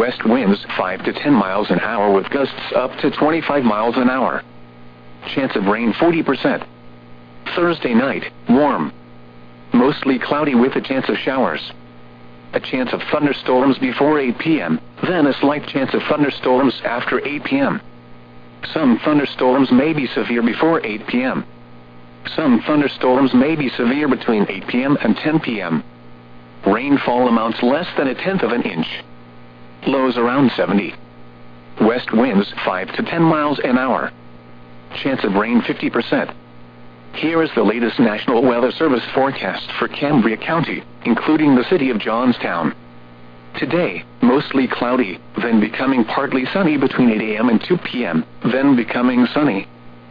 West winds 5 to 10 miles an hour with gusts up to 25 miles an hour. Chance of rain 40%. Thursday night, warm. Mostly cloudy with a chance of showers. A chance of thunderstorms before 8 p.m., then a slight chance of thunderstorms after 8 p.m. Some thunderstorms may be severe before 8 p.m. Some thunderstorms may be severe between 8 p.m. and 10 p.m. Rainfall amounts less than 1/10 of an inch. Lows around 70. West winds 5 to 10 miles an hour. Chance of rain 50%. Here is the latest National Weather Service forecast for Cambria County, including the city of Johnstown. Today, mostly cloudy, then becoming partly sunny between 8 a.m. and 2 p.m., then becoming sunny.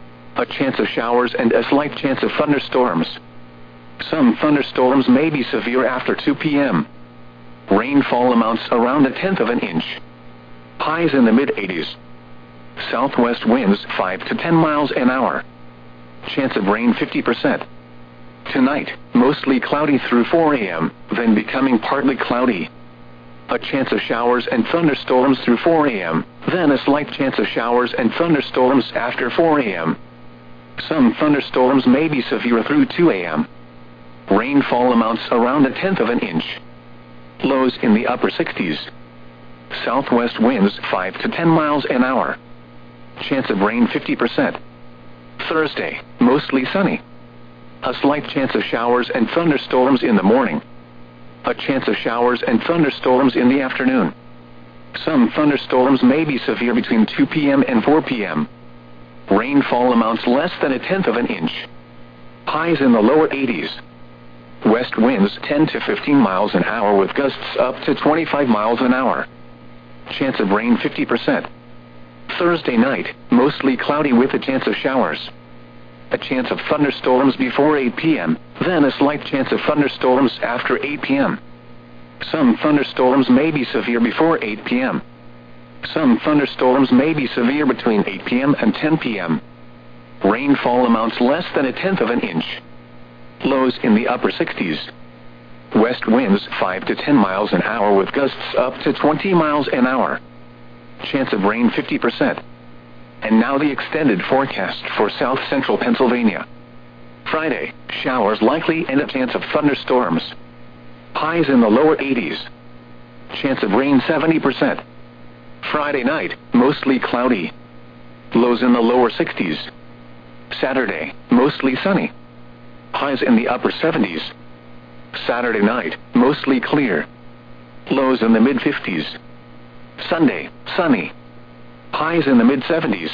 A chance of showers and a slight chance of thunderstorms. Some thunderstorms may be severe after 2 p.m. Rainfall amounts around 1/10 of an inch. Highs in the mid-80s. Southwest winds 5 to 10 miles an hour. Chance of rain 50%. Tonight, mostly cloudy through 4 a.m., then becoming partly cloudy. A chance of showers and thunderstorms through 4 a.m., then a slight chance of showers and thunderstorms after 4 a.m. Some thunderstorms may be severe through 2 a.m. Rainfall amounts around 1/10 of an inch. Lows in the upper 60s. Southwest winds 5 to 10 miles an hour. Chance of rain 50%. Thursday, mostly sunny. A slight chance of showers and thunderstorms in the morning. A chance of showers and thunderstorms in the afternoon. Some thunderstorms may be severe between 2 p.m. and 4 p.m. Rainfall amounts less than 1/10 of an inch. Highs in the lower 80s. West winds 10 to 15 miles an hour with gusts up to 25 miles an hour. Chance of rain 50%. Thursday night, mostly cloudy with a chance of showers. A chance of thunderstorms before 8 p.m., then a slight chance of thunderstorms after 8 p.m. Some thunderstorms may be severe before 8 p.m. Some thunderstorms may be severe between 8 p.m. and 10 p.m. Rainfall amounts less than 1/10 of an inch. Lows in the upper 60s. West winds 5 to 10 miles an hour with gusts up to 20 miles an hour. Chance of rain 50%. And now the extended forecast for south central Pennsylvania. Friday, showers likely and a chance of thunderstorms. Highs in the lower 80s. Chance of rain 70%. Friday night, mostly cloudy. Lows in the lower 60s. Saturday, mostly sunny. Highs in the upper 70s. Saturday night, mostly clear. Lows in the mid-50s. Sunday, sunny. Highs in the mid-70s.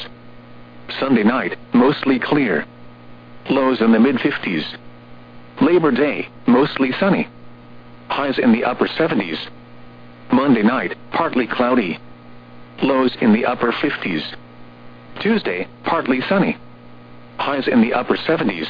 Sunday night, mostly clear. Lows in the mid-50s. Labor Day, mostly sunny. Highs in the upper 70s. Monday night, partly cloudy. Lows in the upper 50s. Tuesday, partly sunny. Highs in the upper 70s.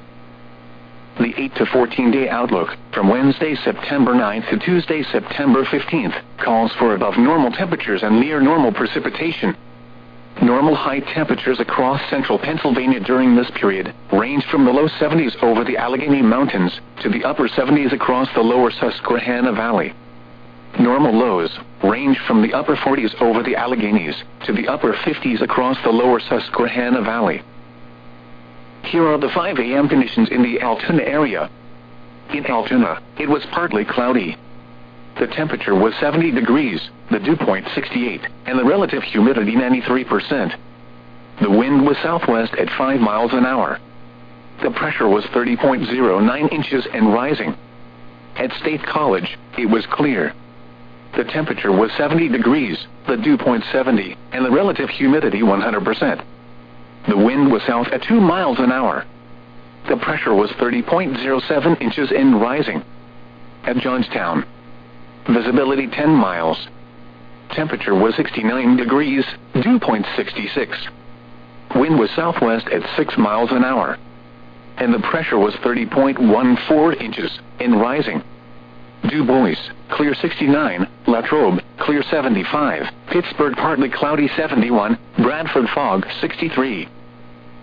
The 8 to 14-day outlook, from Wednesday, September 9th to Tuesday, September 15th, calls for above normal temperatures and near normal precipitation. Normal high temperatures across central Pennsylvania during this period range from the low 70s over the Allegheny Mountains to the upper 70s across the lower Susquehanna Valley. Normal lows range from the upper 40s over the Alleghenies to the upper 50s across the lower Susquehanna Valley. Here are the 5 a.m. conditions in the Altoona area. In Altoona, it was partly cloudy. The temperature was 70 degrees, the dew point 68, and the relative humidity 93%. The wind was southwest at 5 miles an hour. The pressure was 30.09 inches and rising. At State College, it was clear. The temperature was 70 degrees, the dew point 70, and the relative humidity 100%. The wind was south at 2 miles an hour. The pressure was 30.07 inches and rising. At Johnstown, visibility 10 miles. Temperature was 69 degrees, dew point 66. Wind was southwest at 6 miles an hour. And the pressure was 30.14 inches and rising. Du Bois, clear 69, Latrobe, clear 75, Pittsburgh partly cloudy 71, Bradford fog 63.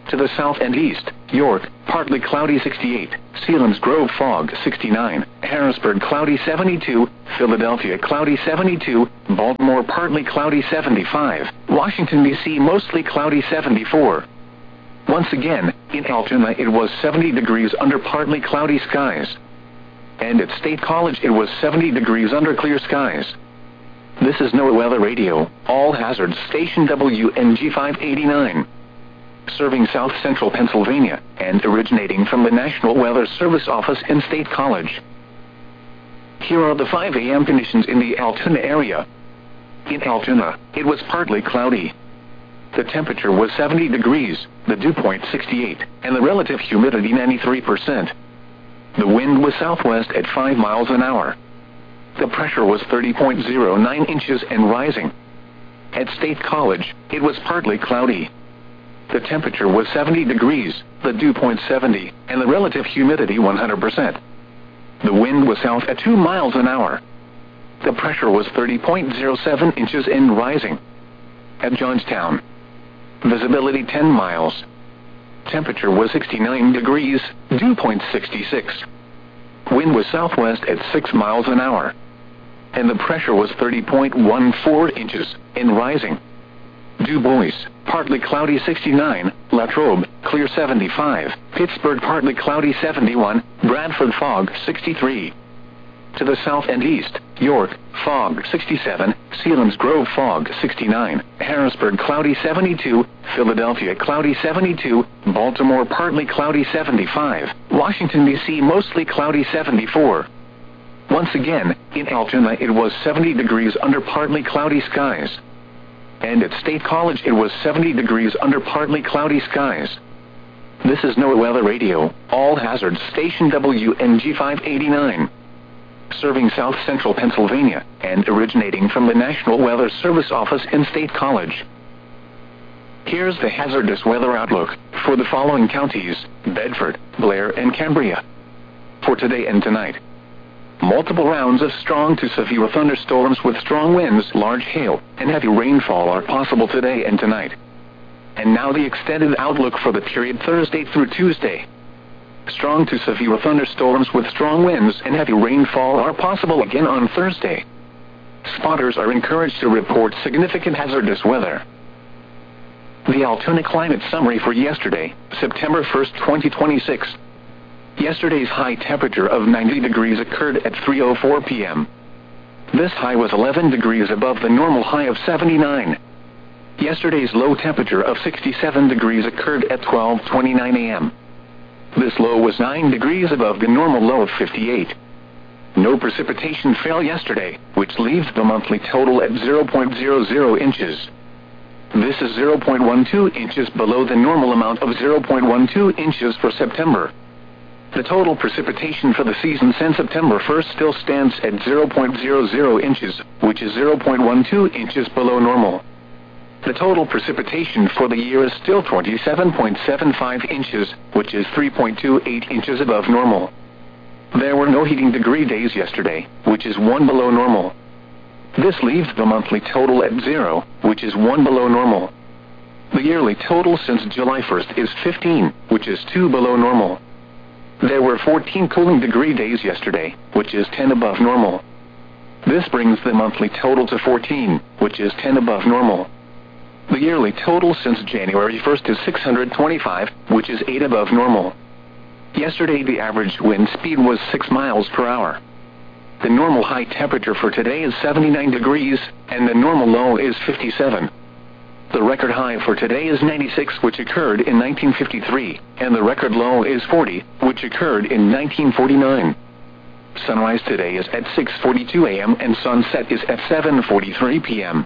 To the south and east, York, partly cloudy 68, Selinsgrove fog 69, Harrisburg cloudy 72, Philadelphia cloudy 72, Baltimore partly cloudy 75, Washington, D.C. mostly cloudy 74. Once again, in Altoona it was 70 degrees under partly cloudy skies. And at State College it was 70 degrees under clear skies. This is NOAA Weather Radio, all hazards station WNG 589. Serving south central Pennsylvania, and originating from the National Weather Service office in State College. Here are the 5 a.m. conditions in the Altoona area. In Altoona, it was partly cloudy. The temperature was 70 degrees, the dew point 68, and the relative humidity 93%. The wind was southwest at 5 miles an hour. The pressure was 30.09 inches and rising. At State College, it was partly cloudy. The temperature was 70 degrees, the dew point 70, and the relative humidity 100%. The wind was south at 2 miles an hour. The pressure was 30.07 inches and rising. At Johnstown, visibility 10 miles. Temperature was 69 degrees, dew point 66. Wind was southwest at 6 miles an hour. And the pressure was 30.14 inches and rising. Du Bois, partly cloudy 69, Latrobe, clear 75, Pittsburgh partly cloudy 71, Bradford fog 63. To the south and east, York, fog 67, Selinsgrove fog 69, Harrisburg cloudy 72, Philadelphia cloudy 72, Baltimore partly cloudy 75, Washington, D.C. mostly cloudy 74. Once again, in Altoona it was 70 degrees under partly cloudy skies. And at State College it was 70 degrees under partly cloudy skies. This is NOAA Weather Radio, all hazards station WNG 589. Serving south central Pennsylvania, and originating from the National Weather Service office in State College. Here's the hazardous weather outlook for the following counties: Bedford, Blair, and Cambria. For today and tonight, multiple rounds of strong to severe thunderstorms with strong winds, large hail, and heavy rainfall are possible today and tonight. And now the extended outlook for the period Thursday through Tuesday. Strong to severe thunderstorms with strong winds and heavy rainfall are possible again on Thursday. Spotters are encouraged to report significant hazardous weather. The Altoona climate summary for yesterday, September 1, 2026. Yesterday's high temperature of 90 degrees occurred at 3:04 p.m. This high was 11 degrees above the normal high of 79. Yesterday's low temperature of 67 degrees occurred at 12:29 a.m. This low was 9 degrees above the normal low of 58. No precipitation fell yesterday, which leaves the monthly total at 0.00 inches. This is 0.12 inches below the normal amount of 0.12 inches for September. The total precipitation for the season since September 1st still stands at 0.00 inches, which is 0.12 inches below normal. The total precipitation for the year is still 27.75 inches, which is 3.28 inches above normal. There were no heating degree days yesterday, which is 1 below normal. This leaves the monthly total at 0, which is 1 below normal. The yearly total since July 1st is 15, which is 2 below normal. There were 14 cooling degree days yesterday, which is 10 above normal. This brings the monthly total to 14, which is 10 above normal. The yearly total since January 1st is 625, which is 8 above normal. Yesterday the average wind speed was 6 miles per hour. The normal high temperature for today is 79 degrees, and the normal low is 57. The record high for today is 96, which occurred in 1953, and the record low is 40, which occurred in 1949. Sunrise today is at 6:42 a.m. and sunset is at 7:43 p.m.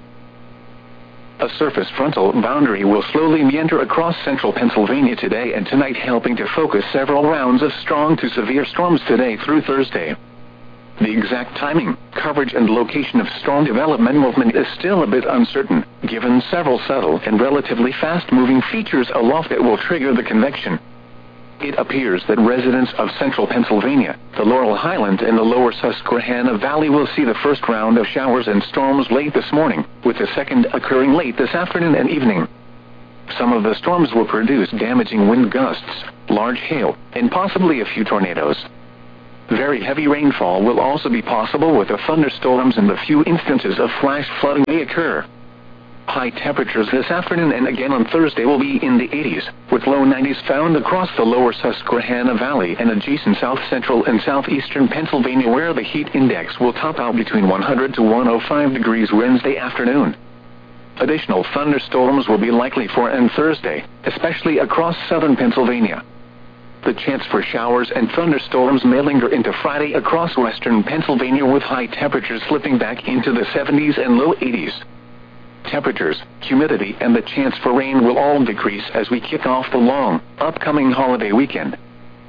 A surface frontal boundary will slowly meander across central Pennsylvania today and tonight, helping to focus several rounds of strong to severe storms today through Thursday. The exact timing, coverage, and location of storm development movement is still a bit uncertain, given several subtle and relatively fast-moving features aloft that will trigger the convection. It appears that residents of central Pennsylvania, the Laurel Highlands, and the lower Susquehanna Valley will see the first round of showers and storms late this morning, with the second occurring late this afternoon and evening. Some of the storms will produce damaging wind gusts, large hail, and possibly a few tornadoes. Very heavy rainfall will also be possible with the thunderstorms, and a few instances of flash flooding may occur. High temperatures this afternoon and again on Thursday will be in the 80s, with low 90s found across the lower Susquehanna Valley and adjacent south-central and southeastern Pennsylvania, where the heat index will top out between 100 to 105 degrees Wednesday afternoon. Additional thunderstorms will be likely for Thursday, especially across southern Pennsylvania. The chance for showers and thunderstorms may linger into Friday across western Pennsylvania, with high temperatures slipping back into the 70s and low 80s. Temperatures, humidity, and the chance for rain will all decrease as we kick off the long, upcoming holiday weekend.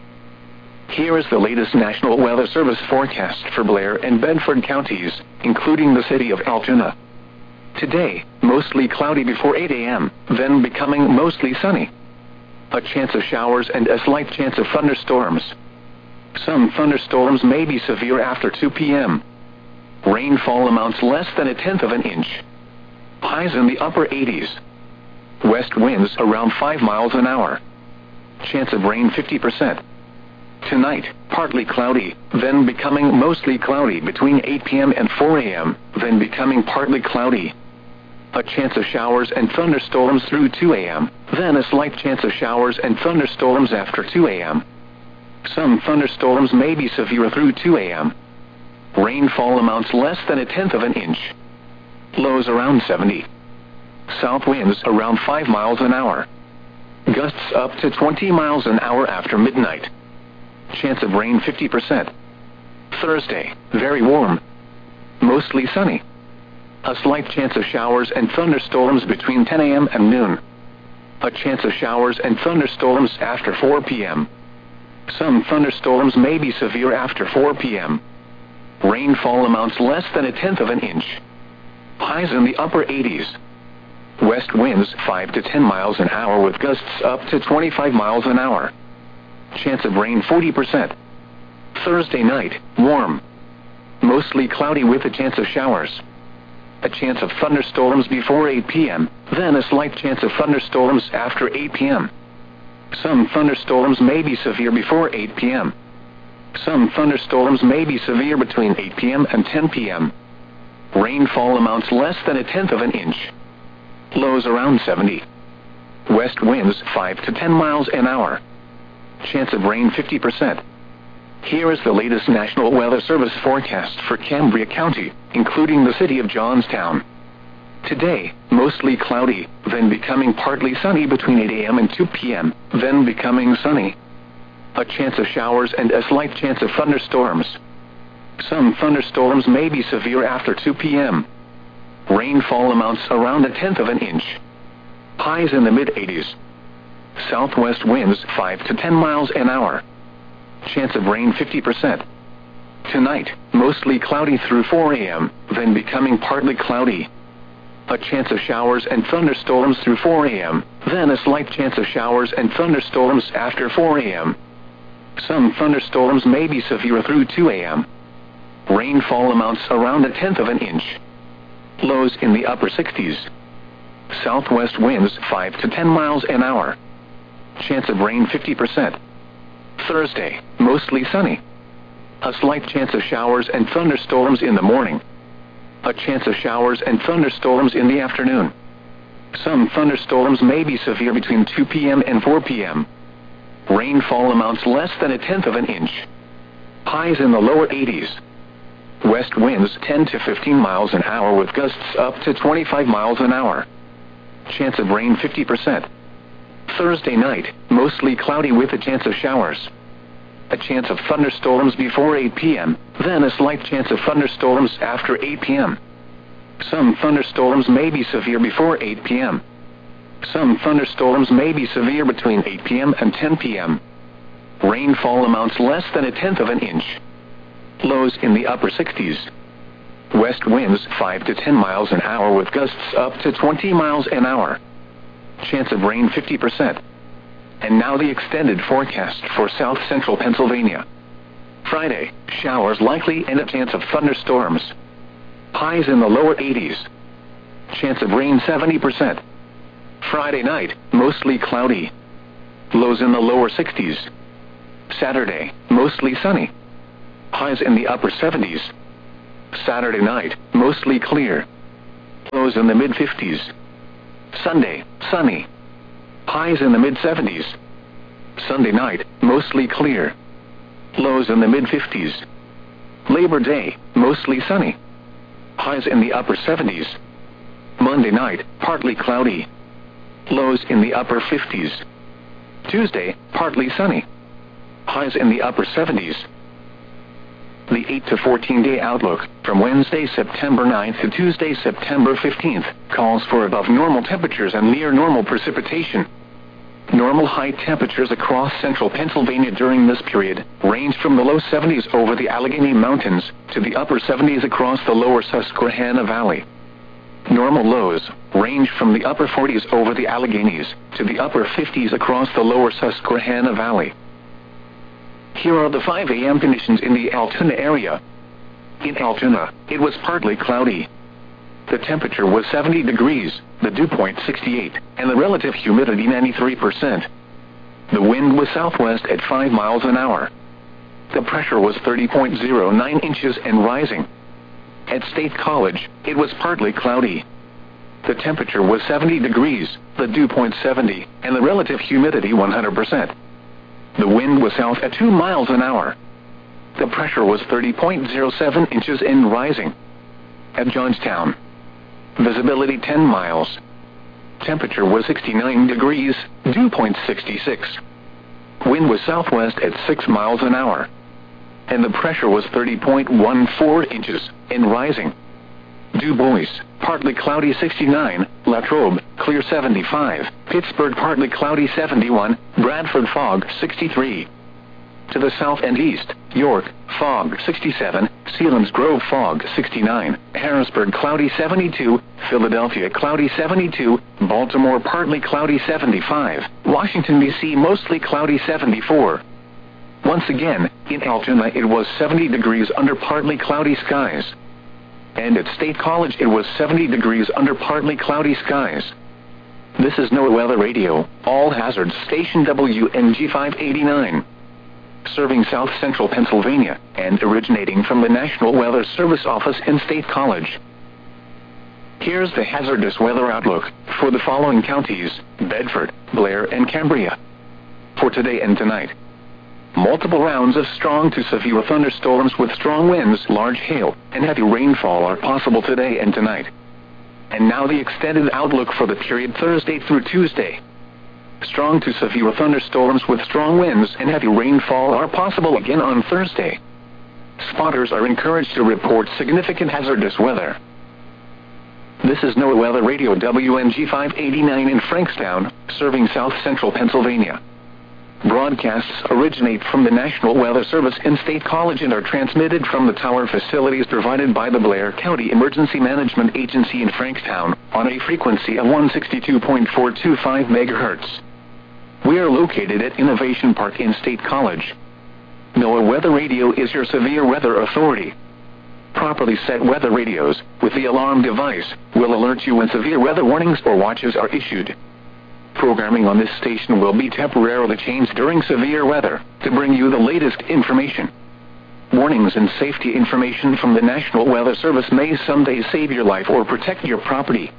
Here is the latest National Weather Service forecast for Blair and Bedford counties, including the city of Altoona. Today, mostly cloudy before 8 a.m., then becoming mostly sunny. A chance of showers and a slight chance of thunderstorms. Some thunderstorms may be severe after 2 p.m. Rainfall amounts less than 1/10 of an inch. Highs in the upper 80s. West winds around 5 miles an hour. Chance of rain 50%. Tonight, partly cloudy, then becoming mostly cloudy between 8 p.m. and 4 a.m., then becoming partly cloudy. A chance of showers and thunderstorms through 2 a.m., then a slight chance of showers and thunderstorms after 2 a.m. Some thunderstorms may be severe through 2 a.m. Rainfall amounts less than 1/10 of an inch. Lows around 70. South winds around 5 miles an hour. Gusts up to 20 miles an hour after midnight. Chance of rain 50%. Thursday, very warm. Mostly sunny. A slight chance of showers and thunderstorms between 10 a.m. and noon. A chance of showers and thunderstorms after 4 p.m. Some thunderstorms may be severe after 4 p.m. Rainfall amounts less than 1/10 of an inch. Highs in the upper 80s. West winds 5 to 10 miles an hour with gusts up to 25 miles an hour. Chance of rain 40%. Thursday night, warm. Mostly cloudy with a chance of showers. A chance of thunderstorms before 8 p.m., then a slight chance of thunderstorms after 8 p.m. Some thunderstorms may be severe before 8 p.m. Some thunderstorms may be severe between 8 p.m. and 10 p.m. Rainfall amounts less than 1/10 of an inch. Lows around 70. West winds 5 to 10 miles an hour. Chance of rain 50%. Here is the latest National Weather Service forecast for Cambria County, including the city of Johnstown. Today, mostly cloudy, then becoming partly sunny between 8 a.m. and 2 p.m., then becoming sunny. A chance of showers and a slight chance of thunderstorms. Some thunderstorms may be severe after 2 p.m. Rainfall amounts around 1/10 of an inch. Highs in the mid-80s. Southwest winds 5 to 10 miles an hour. Chance of rain 50%. Tonight, mostly cloudy through 4 a.m., then becoming partly cloudy. A chance of showers and thunderstorms through 4 a.m., then a slight chance of showers and thunderstorms after 4 a.m. Some thunderstorms may be severe through 2 a.m. Rainfall amounts around 1/10 of an inch. Lows in the upper 60s. Southwest winds 5 to 10 miles an hour. Chance of rain 50%. Thursday, mostly sunny. A slight chance of showers and thunderstorms in the morning. A chance of showers and thunderstorms in the afternoon. Some thunderstorms may be severe between 2 p.m. and 4 p.m. Rainfall amounts less than 1/10 of an inch. Highs in the lower 80s. West winds 10 to 15 miles an hour with gusts up to 25 miles an hour. Chance of rain 50%. Thursday night, mostly cloudy with a chance of showers. A chance of thunderstorms before 8 p.m., then a slight chance of thunderstorms after 8 p.m. Some thunderstorms may be severe before 8 p.m. Some thunderstorms may be severe between 8 p.m. and 10 p.m. Rainfall amounts less than 1/10 of an inch. Lows in the upper 60s. West winds 5 to 10 miles an hour with gusts up to 20 miles an hour. Chance of rain 50%. And now the extended forecast for south central Pennsylvania. Friday, showers likely and a chance of thunderstorms. Highs in the lower 80s. Chance of rain 70%. Friday night, mostly cloudy. Lows in the lower 60s. Saturday, mostly sunny. Highs in the upper 70s. Saturday night, mostly clear. Lows in the mid-50s. Sunday, sunny. Highs in the mid-70s. Sunday night, mostly clear. Lows in the mid-50s. Labor Day, mostly sunny. Highs in the upper 70s. Monday night, partly cloudy. Lows in the upper 50s. Tuesday, partly sunny. Highs in the upper 70s. The 8 to 14 day outlook, from Wednesday, September 9th to Tuesday, September 15th, calls for above normal temperatures and near normal precipitation. Normal high temperatures across central Pennsylvania during this period range from the low 70s over the Allegheny Mountains to the upper 70s across the lower Susquehanna Valley. Normal lows range from the upper 40s over the Alleghenies to the upper 50s across the lower Susquehanna Valley. Here are the 5 a.m. conditions in the Altoona area. In Altoona, it was partly cloudy. The temperature was 70 degrees, the dew point 68, and the relative humidity 93%. The wind was southwest at 5 miles an hour. The pressure was 30.09 inches and rising. At State College, it was partly cloudy. The temperature was 70 degrees, the dew point 70, and the relative humidity 100%. The wind was south at 2 miles an hour. The pressure was 30.07 inches and rising. At Georgetown, visibility 10 miles. Temperature was 69 degrees, dew point 66. Wind was southwest at 6 miles an hour. And the pressure was 30.14 inches and rising. Du Bois, partly cloudy 69, Latrobe, clear 75, Pittsburgh partly cloudy 71, Bradford fog 63. To the south and east, York, fog 67, Selinsgrove fog 69, Harrisburg cloudy 72, Philadelphia cloudy 72, Baltimore partly cloudy 75, Washington, D.C. mostly cloudy 74. Once again, in Altoona it was 70 degrees under partly cloudy skies. And at State College it was 70 degrees under partly cloudy skies. This is NOAA Weather Radio, all hazards station WNG 589. Serving south central Pennsylvania, and originating from the National Weather Service office in State College. Here's the hazardous weather outlook for the following counties: Bedford, Blair, and Cambria. For today and tonight, multiple rounds of strong to severe thunderstorms with strong winds, large hail, and heavy rainfall are possible today and tonight. And now the extended outlook for the period Thursday through Tuesday. Strong to severe thunderstorms with strong winds and heavy rainfall are possible again on Thursday. Spotters are encouraged to report significant hazardous weather. This is NOAA Weather Radio WNG 589 in Frankstown, serving south central Pennsylvania. Broadcasts originate from the National Weather Service in State College and are transmitted from the tower facilities provided by the Blair County Emergency Management Agency in Frankstown on a frequency of 162.425 MHz. We are located at Innovation Park in State College. NOAA Weather Radio is your severe weather authority. Properly set weather radios with the alarm device will alert you when severe weather warnings or watches are issued. Programming on this station will be temporarily changed during severe weather to bring you the latest information. Warnings and safety information from the National Weather Service may someday save your life or protect your property.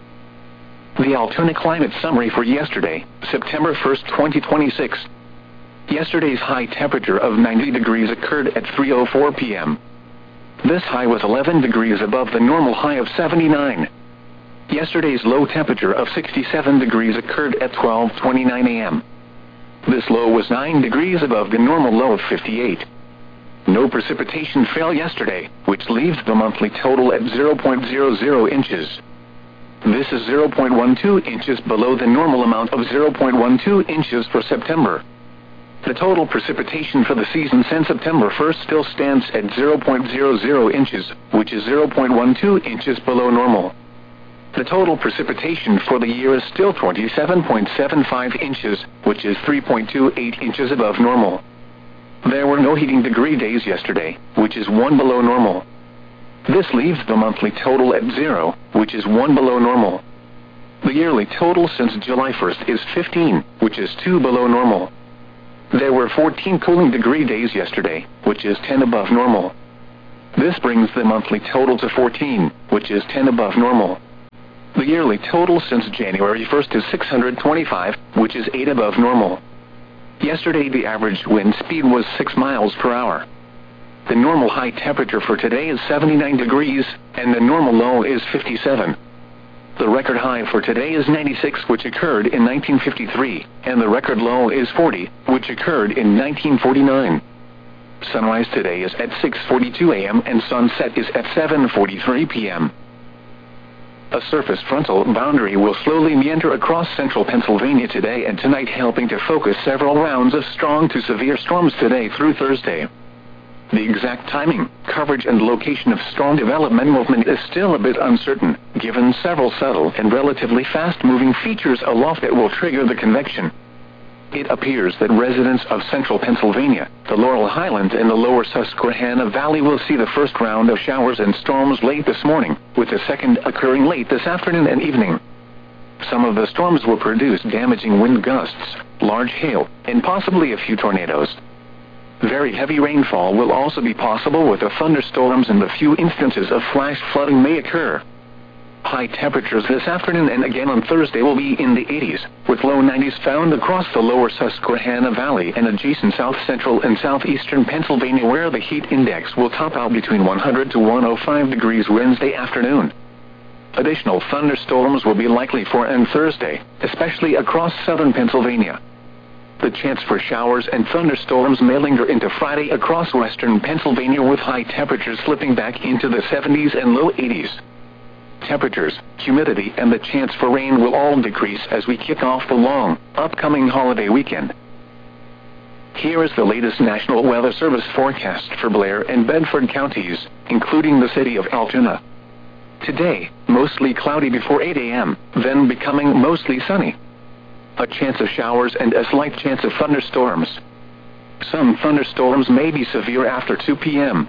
The Altoona climate summary for yesterday, September 1st, 2026. Yesterday's high temperature of 90 degrees occurred at 3:04 p.m. This high was 11 degrees above the normal high of 79. Yesterday's low temperature of 67 degrees occurred at 12:29 a.m. This low was 9 degrees above the normal low of 58. No precipitation fell yesterday, which leaves the monthly total at 0.00 inches. This is 0.12 inches below the normal amount of 0.12 inches for September. The total precipitation for the season since September 1st still stands at 0.00 inches, which is 0.12 inches below normal. The total precipitation for the year is still 27.75 inches, which is 3.28 inches above normal. There were no heating degree days yesterday, which is 1 below normal. This leaves the monthly total at 0, which is 1 below normal. The yearly total since July 1st is 15, which is 2 below normal. There were 14 cooling degree days yesterday, which is 10 above normal. This brings the monthly total to 14, which is 10 above normal. The yearly total since January 1st is 625, which is 8 above normal. Yesterday the average wind speed was 6 miles per hour. The normal high temperature for today is 79 degrees, and the normal low is 57. The record high for today is 96, which occurred in 1953, and the record low is 40, which occurred in 1949. Sunrise today is at 6:42 a.m. and sunset is at 7:43 p.m. A surface frontal boundary will slowly meander across central Pennsylvania today and tonight, helping to focus several rounds of strong to severe storms today through Thursday. The exact timing, coverage and location of storm development movement is still a bit uncertain, given several subtle and relatively fast-moving features aloft that will trigger the convection. It appears that residents of central Pennsylvania, the Laurel Highlands and the lower Susquehanna Valley will see the first round of showers and storms late this morning, with the second occurring late this afternoon and evening. Some of the storms will produce damaging wind gusts, large hail, and possibly a few tornadoes. Very heavy rainfall will also be possible, with the thunderstorms and a few instances of flash flooding may occur. High temperatures this afternoon and again on Thursday will be in the 80s, with low 90s found across the lower Susquehanna Valley and adjacent south-central and southeastern Pennsylvania, where the heat index will top out between 100 to 105 degrees Wednesday afternoon. Additional thunderstorms will be likely for Thursday, especially across southern Pennsylvania. The chance for showers and thunderstorms may linger into Friday across western Pennsylvania, with high temperatures slipping back into the 70s and low 80s. Temperatures, humidity and the chance for rain will all decrease as we kick off the long, upcoming holiday weekend. Here is the latest National Weather Service forecast for Blair and Bedford counties, including the city of Altoona. Today, mostly cloudy before 8 a.m., then becoming mostly sunny. A chance of showers and a slight chance of thunderstorms. Some thunderstorms may be severe after 2 p.m.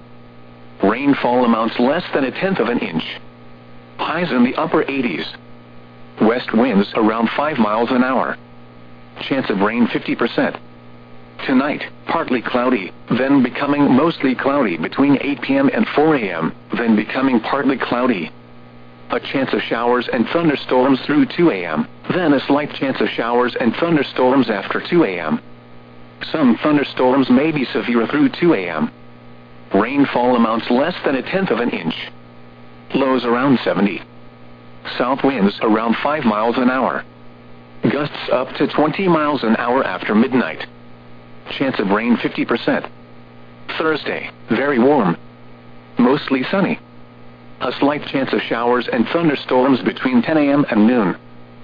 Rainfall amounts less than 1/10 of an inch. Highs in the upper 80s. West winds around 5 miles an hour. Chance of rain 50%. Tonight, partly cloudy, then becoming mostly cloudy between 8 p.m. and 4 a.m., then becoming partly cloudy. A chance of showers and thunderstorms through 2 a.m., then a slight chance of showers and thunderstorms after 2 a.m. Some thunderstorms may be severe through 2 a.m. Rainfall amounts less than 1/10 of an inch. Lows around 70. South winds around 5 miles an hour. Gusts up to 20 miles an hour after midnight. Chance of rain 50%. Thursday, very warm. Mostly sunny. A slight chance of showers and thunderstorms between 10 a.m. and noon.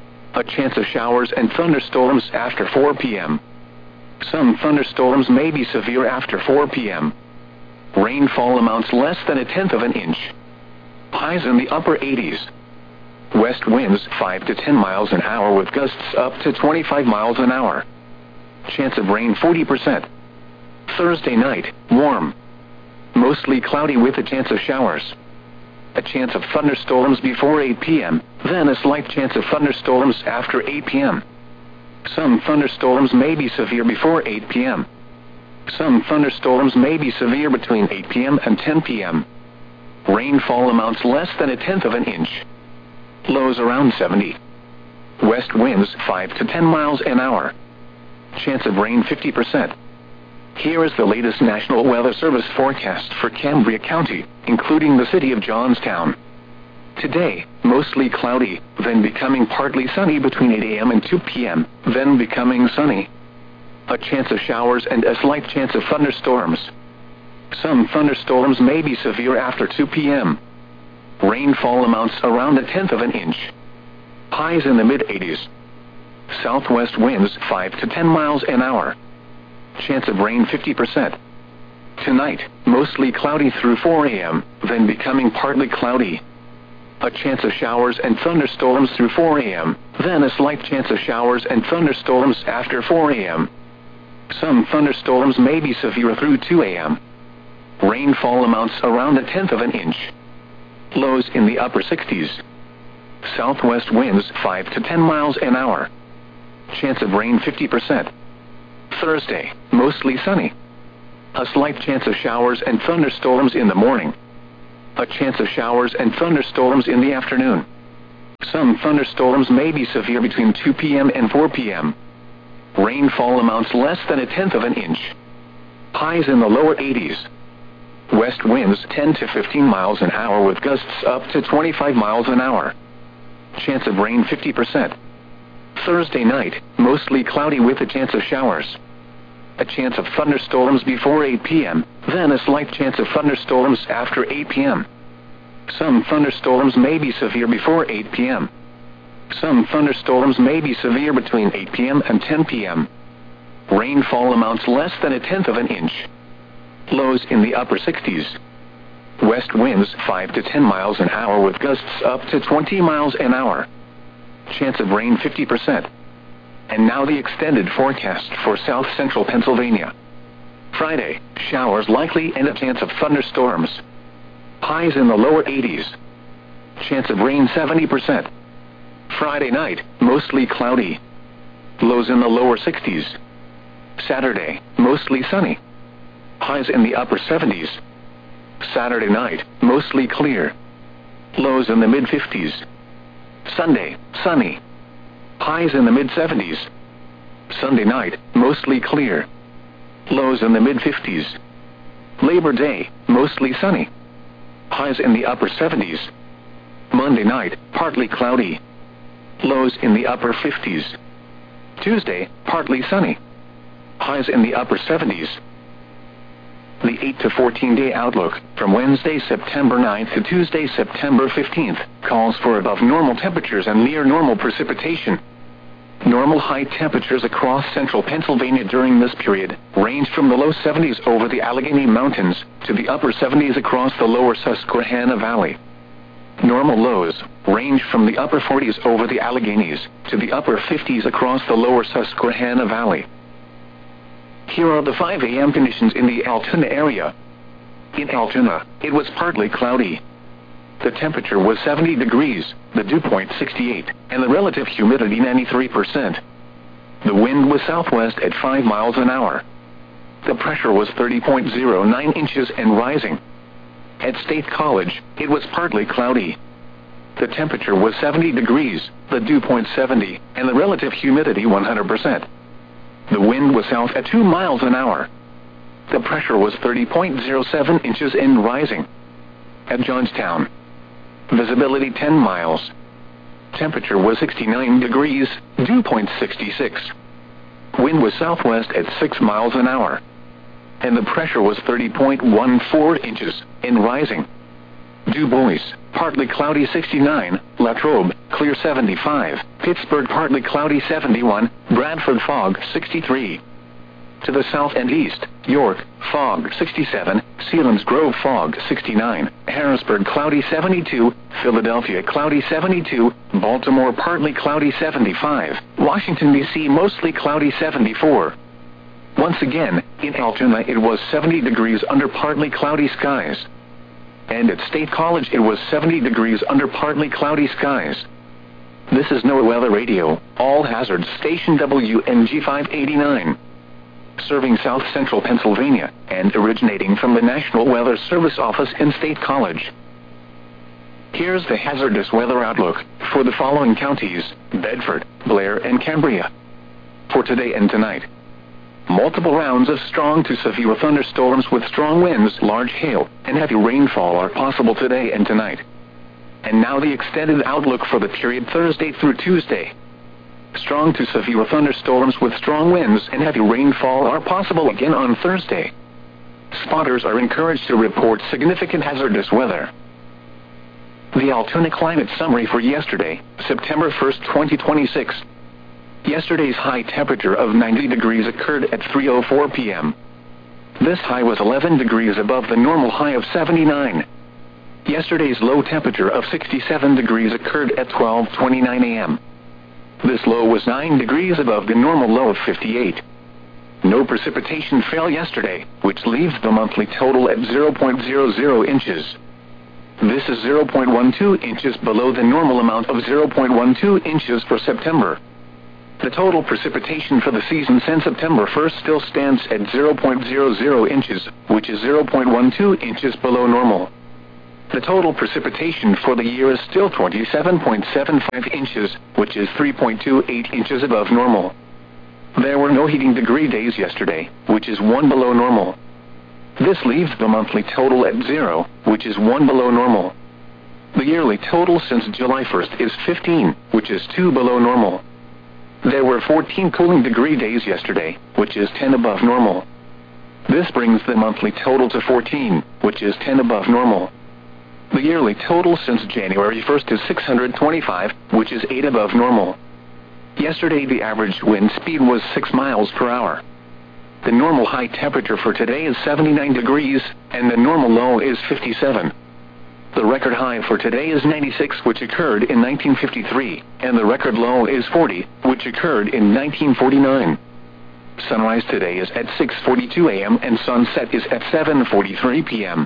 A chance of showers and thunderstorms after 4 p.m. Some thunderstorms may be severe after 4 p.m. Rainfall amounts less than 1/10 of an inch. Highs in the upper 80s. West winds 5 to 10 miles an hour with gusts up to 25 miles an hour. Chance of rain 40%. Thursday night, warm. Mostly cloudy with a chance of showers. A chance of thunderstorms before 8 p.m., then a slight chance of thunderstorms after 8 p.m. Some thunderstorms may be severe before 8 p.m. Some thunderstorms may be severe between 8 p.m. and 10 p.m. Rainfall amounts less than 1/10 of an inch. Lows around 70. West winds 5 to 10 miles an hour. Chance of rain 50%. Here is the latest National Weather Service forecast for Cambria County, including the city of Johnstown. Today, mostly cloudy, then becoming partly sunny between 8 a.m. and 2 p.m., then becoming sunny. A chance of showers and a slight chance of thunderstorms. Some thunderstorms may be severe after 2 p.m. Rainfall amounts around 1/10 of an inch. Highs in the mid-80s. Southwest winds 5 to 10 miles an hour. Chance of rain 50%. Tonight, mostly cloudy through 4 a.m., then becoming partly cloudy. A chance of showers and thunderstorms through 4 a.m., then a slight chance of showers and thunderstorms after 4 a.m. Some thunderstorms may be severe through 2 a.m. Rainfall amounts around 1/10 of an inch. Lows in the upper 60s. Southwest winds 5 to 10 miles an hour. Chance of rain 50%. Thursday, mostly sunny. A slight chance of showers and thunderstorms in the morning. A chance of showers and thunderstorms in the afternoon. Some thunderstorms may be severe between 2 p.m. and 4 p.m. Rainfall amounts less than 1/10 of an inch. Highs in the lower 80s. West winds 10 to 15 miles an hour with gusts up to 25 miles an hour. Chance of rain 50%. Thursday night, mostly cloudy with a chance of showers. A chance of thunderstorms before 8 p.m., then a slight chance of thunderstorms after 8 p.m. Some thunderstorms may be severe before 8 p.m. Some thunderstorms may be severe between 8 p.m. and 10 p.m. Rainfall amounts less than 1/10 of an inch. Lows in the upper 60s. West winds 5 to 10 miles an hour with gusts up to 20 miles an hour. Chance of rain 50%. And now the extended forecast for south central Pennsylvania. Friday, showers likely and a chance of thunderstorms. Highs in the lower 80s. Chance of rain 70%. Friday night, mostly cloudy. Lows in the lower 60s. Saturday, mostly sunny. Highs in the upper 70s. Saturday night, mostly clear. Lows in the mid-50s. Sunday, sunny. Highs in the mid-70s. Sunday night, mostly clear. Lows in the mid-50s. Labor Day, mostly sunny. Highs in the upper 70s. Monday night, partly cloudy. Lows in the upper 50s. Tuesday, partly sunny. Highs in the upper 70s. The 8 to 14-day outlook, from Wednesday, September 9th to Tuesday, September 15th, calls for above normal temperatures and near normal precipitation. Normal high temperatures across central Pennsylvania during this period range from the low 70s over the Allegheny Mountains to the upper 70s across the lower Susquehanna Valley. Normal lows range from the upper 40s over the Alleghenies to the upper 50s across the lower Susquehanna Valley. Here are the 5 a.m. conditions in the Altoona area. In Altoona, it was partly cloudy. The temperature was 70 degrees, the dew point 68, and the relative humidity 93%. The wind was southwest at 5 miles an hour. The pressure was 30.09 inches and rising. At State College, it was partly cloudy. The temperature was 70 degrees, the dew point 70, and the relative humidity 100%. The wind was south at 2 miles an hour. The pressure was 30.07 inches and rising. At Johnstown, visibility 10 miles. Temperature was 69 degrees, dew point 66. Wind was southwest at 6 miles an hour. And the pressure was 30.14 inches and rising. Du Bois, partly cloudy 69, Latrobe, clear 75, Pittsburgh partly cloudy 71, Bradford fog 63. To the south and east, York, fog 67, Selinsgrove fog 69, Harrisburg cloudy 72, Philadelphia cloudy 72, Baltimore partly cloudy 75, Washington, D.C. mostly cloudy 74. Once again, in Altoona it was 70 degrees under partly cloudy skies. And at State College it was 70 degrees under partly cloudy skies. This is NOAA Weather Radio, all hazards station WNG 589. Serving south central Pennsylvania, and originating from the National Weather Service office in State College. Here's the hazardous weather outlook for the following counties: Bedford, Blair, and Cambria. For today and tonight, multiple rounds of strong to severe thunderstorms with strong winds, large hail, and heavy rainfall are possible today and tonight. And now the extended outlook for the period Thursday through Tuesday. Strong to severe thunderstorms with strong winds and heavy rainfall are possible again on Thursday. Spotters are encouraged to report significant hazardous weather. The Altoona climate summary for yesterday, September 1st, 2026. Yesterday's high temperature of 90 degrees occurred at 3:04 p.m. This high was 11 degrees above the normal high of 79. Yesterday's low temperature of 67 degrees occurred at 12:29 a.m. This low was 9 degrees above the normal low of 58. No precipitation fell yesterday, which leaves the monthly total at 0.00 inches. This is 0.12 inches below the normal amount of 0.12 inches for September. The total precipitation for the season since September 1st still stands at 0.00 inches, which is 0.12 inches below normal. The total precipitation for the year is still 27.75 inches, which is 3.28 inches above normal. There were no heating degree days yesterday, which is 1 below normal. This leaves the monthly total at 0, which is 1 below normal. The yearly total since July 1st is 15, which is 2 below normal. There were 14 cooling degree days yesterday, which is 10 above normal. This brings the monthly total to 14, which is 10 above normal. The yearly total since January 1st is 625, which is 8 above normal. Yesterday the average wind speed was 6 miles per hour. The normal high temperature for today is 79 degrees, and the normal low is 57. The record high for today is 96, which occurred in 1953, and the record low is 40, which occurred in 1949. Sunrise today is at 6:42 a.m. and sunset is at 7:43 p.m.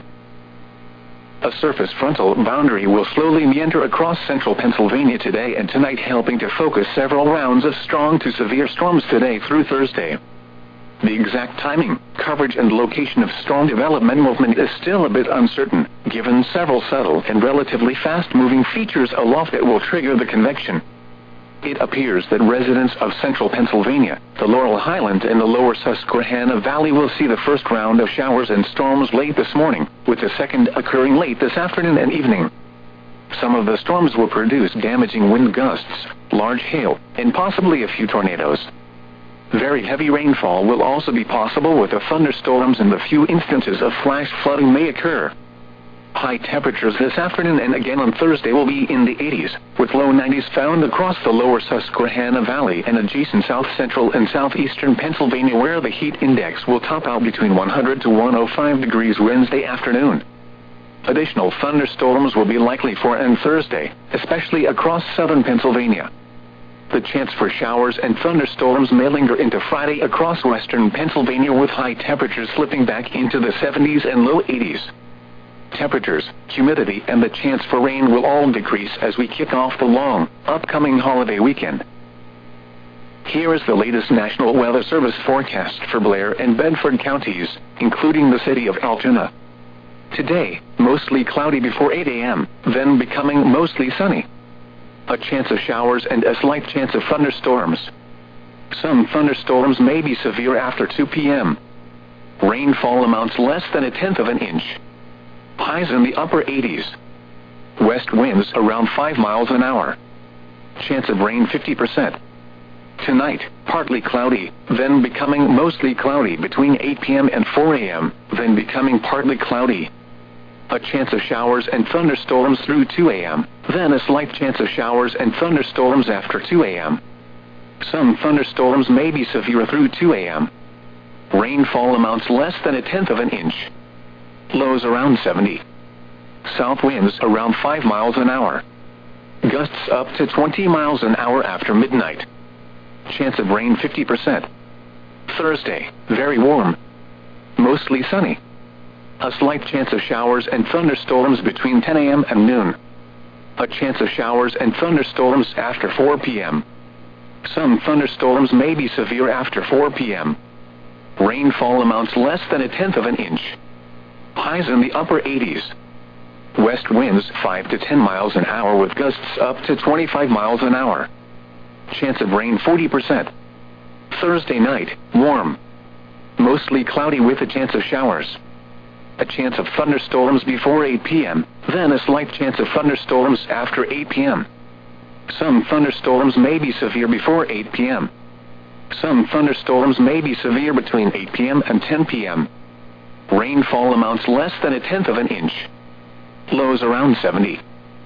A surface frontal boundary will slowly meander across central Pennsylvania today and tonight, helping to focus several rounds of strong to severe storms today through Thursday. The exact timing, coverage and location of storm development movement is still a bit uncertain, given several subtle and relatively fast-moving features aloft that will trigger the convection. It appears that residents of central Pennsylvania, the Laurel Highlands and the lower Susquehanna Valley will see the first round of showers and storms late this morning, with the second occurring late this afternoon and evening. Some of the storms will produce damaging wind gusts, large hail, and possibly a few tornadoes. Very heavy rainfall will also be possible, with the thunderstorms and the few instances of flash flooding may occur. High temperatures this afternoon and again on Thursday will be in the 80s, with low 90s found across the lower Susquehanna Valley and adjacent south-central and southeastern Pennsylvania, where the heat index will top out between 100 to 105 degrees Wednesday afternoon. Additional thunderstorms will be likely for Thursday, especially across southern Pennsylvania. The chance for showers and thunderstorms may linger into Friday across western Pennsylvania, with high temperatures slipping back into the 70s and low 80s. Temperatures, humidity, and the chance for rain will all decrease as we kick off the long, upcoming holiday weekend. Here is the latest National Weather Service forecast for Blair and Bedford counties, including the city of Altoona. Today, mostly cloudy before 8 a.m., then becoming mostly sunny. A chance of showers and a slight chance of thunderstorms. Some thunderstorms may be severe after 2 p.m. Rainfall amounts less than 1/10 of an inch. Highs in the upper 80s. West winds around 5 miles an hour. Chance of rain 50%. Tonight, partly cloudy, then becoming mostly cloudy between 8 p.m. and 4 a.m., then becoming partly cloudy. A chance of showers and thunderstorms through 2 a.m., then a slight chance of showers and thunderstorms after 2 a.m. Some thunderstorms may be severe through 2 a.m. Rainfall amounts less than 1/10 of an inch. Lows around 70. South winds around 5 miles an hour. Gusts up to 20 miles an hour after midnight. Chance of rain 50%. Thursday, very warm. Mostly sunny. A slight chance of showers and thunderstorms between 10 a.m. and noon. A chance of showers and thunderstorms after 4 p.m. Some thunderstorms may be severe after 4 p.m. Rainfall amounts less than 1/10 of an inch. Highs in the upper 80s. West winds 5 to 10 miles an hour with gusts up to 25 miles an hour. Chance of rain 40%. Thursday night, warm. Mostly cloudy with a chance of showers. A chance of thunderstorms before 8 p.m., then a slight chance of thunderstorms after 8 p.m. Some thunderstorms may be severe before 8 p.m. Some thunderstorms may be severe between 8 p.m. and 10 p.m. Rainfall amounts less than 1/10 of an inch. Lows around 70.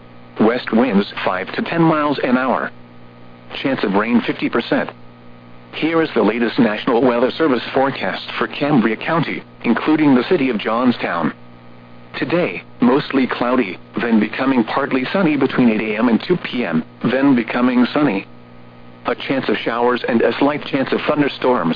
West winds 5 to 10 miles an hour. Chance of rain 50%. Here is the latest National Weather Service forecast for Cambria County, including the city of Johnstown. Today, mostly cloudy, then becoming partly sunny between 8 a.m. and 2 p.m., then becoming sunny. A chance of showers and a slight chance of thunderstorms.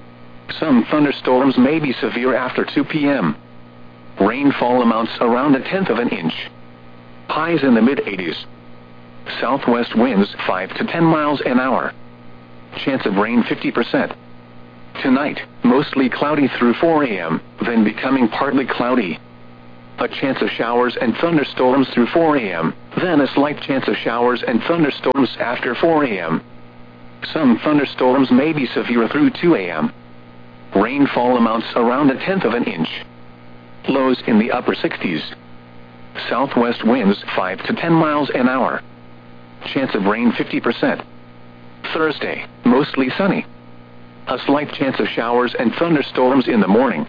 Some thunderstorms may be severe after 2 p.m. Rainfall amounts around 1/10 of an inch. Highs in the mid-80s. Southwest winds 5 to 10 miles an hour. Chance of rain 50%. Tonight, mostly cloudy through 4 a.m., then becoming partly cloudy. A chance of showers and thunderstorms through 4 a.m., then a slight chance of showers and thunderstorms after 4 a.m. Some thunderstorms may be severe through 2 a.m. Rainfall amounts around 1/10 of an inch. Lows in the upper 60s. Southwest winds 5 to 10 miles an hour. Chance of rain 50%. Thursday, mostly sunny. A slight chance of showers and thunderstorms in the morning.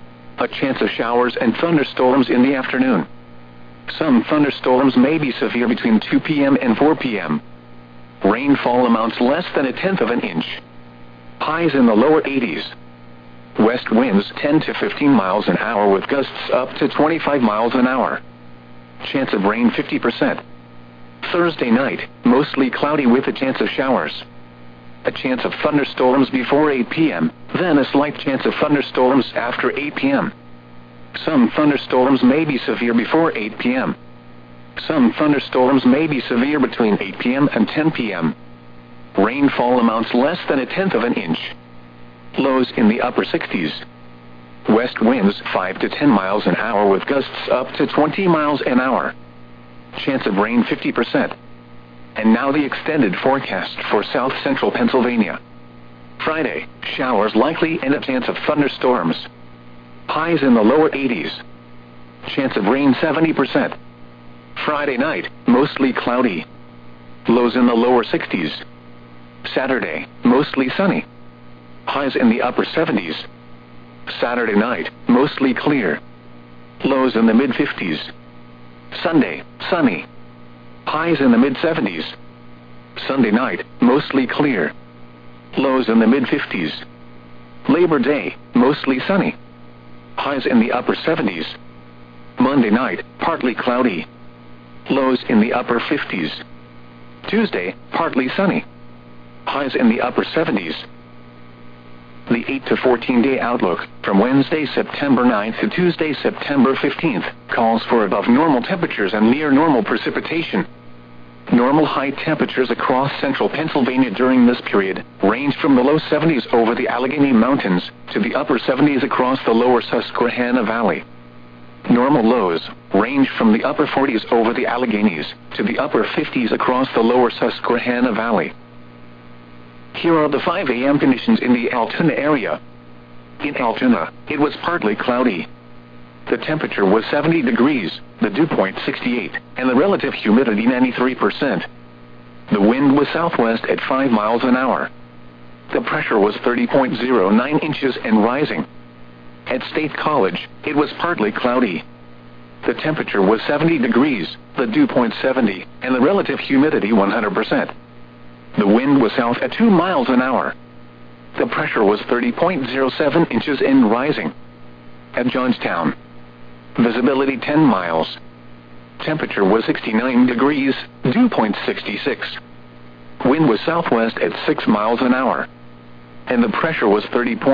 A chance of showers and thunderstorms in the afternoon. Some thunderstorms may be severe between 2 p.m. and 4 p.m. Rainfall amounts less than 1/10 of an inch. Highs in the lower 80s. West winds 10 to 15 miles an hour with gusts up to 25 miles an hour. Chance of rain 50%. Thursday night, mostly cloudy with a chance of showers. A chance of thunderstorms before 8 p.m., then a slight chance of thunderstorms after 8 p.m. Some thunderstorms may be severe before 8 p.m. Some thunderstorms may be severe between 8 p.m. and 10 p.m. Rainfall amounts less than 1/10 of an inch. Lows in the upper 60s. West winds 5 to 10 miles an hour with gusts up to 20 miles an hour. Chance of rain 50%. And now the extended forecast for south central Pennsylvania. Friday, showers likely and a chance of thunderstorms. Highs in the lower 80s. Chance of rain 70%. Friday night, mostly cloudy. Lows in the lower 60s. Saturday, mostly sunny. Highs in the upper 70s. Saturday night, mostly clear. Lows in the mid-50s. Sunday, sunny. Highs in the mid-70s. Sunday night, mostly clear. Lows in the mid-50s. Labor Day, mostly sunny. Highs in the upper 70s. Monday night, partly cloudy. Lows in the upper 50s. Tuesday, partly sunny. Highs in the upper 70s. The 8 to 14-day outlook, from Wednesday, September 9th to Tuesday, September 15th, calls for above normal temperatures and near normal precipitation. Normal high temperatures across central Pennsylvania during this period range from the low 70s over the Allegheny Mountains to the upper 70s across the lower Susquehanna Valley. Normal lows range from the upper 40s over the Alleghenies to the upper 50s across the lower Susquehanna Valley. Here are the 5 a.m. conditions in the Altoona area. In Altoona, it was partly cloudy. The temperature was 70 degrees, the dew point 68, and the relative humidity 93%. The wind was southwest at 5 miles an hour. The pressure was 30.09 inches and rising. At State College, it was partly cloudy. The temperature was 70 degrees, the dew point 70, and the relative humidity 100%. The wind was south at 2 miles an hour. The pressure was 30.07 inches and rising. At Johnstown, visibility 10 miles. Temperature was 69 degrees, dew point 66. Wind was southwest at 6 miles an hour. And the pressure was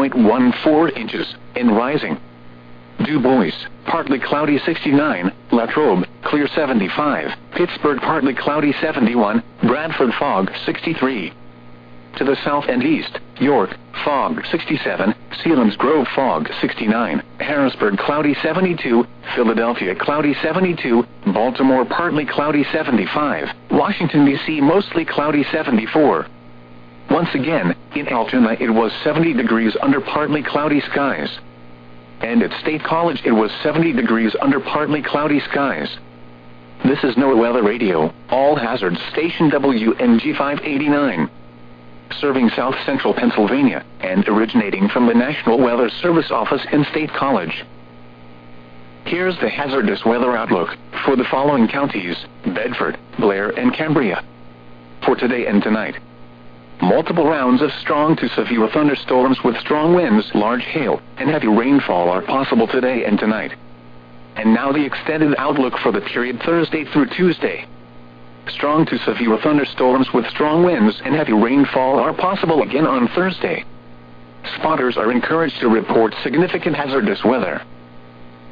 30.14 inches and rising. Du Bois, partly cloudy 69, Latrobe, clear 75, Pittsburgh partly cloudy 71, Bradford fog 63. To the south and east, York, fog 67, Selinsgrove fog 69, Harrisburg cloudy 72, Philadelphia cloudy 72, Baltimore partly cloudy 75, Washington, D.C. mostly cloudy 74. Once again, in Altoona it was 70 degrees under partly cloudy skies. And at State College it was 70 degrees under partly cloudy skies. This is NOAA Weather Radio, all hazards station WNG 589. Serving south central Pennsylvania, and originating from the National Weather Service office in State College. Here's the hazardous weather outlook for the following counties: Bedford, Blair, and Cambria. For today and tonight, multiple rounds of strong to severe thunderstorms with strong winds, large hail, and heavy rainfall are possible today and tonight. And now the extended outlook for the period Thursday through Tuesday. Strong to severe thunderstorms with strong winds and heavy rainfall are possible again on Thursday. Spotters are encouraged to report significant hazardous weather.